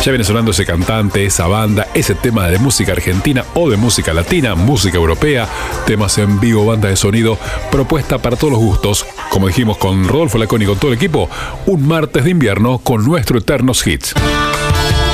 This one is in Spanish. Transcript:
Ya viene sonando ese cantante, esa banda, ese tema de música argentina o de música latina, música europea, temas en vivo, banda de sonido, propuesta para todos los gustos. Como dijimos con Rodolfo Laconi y con todo el equipo, un martes de invierno con nuestro Eternos Hits.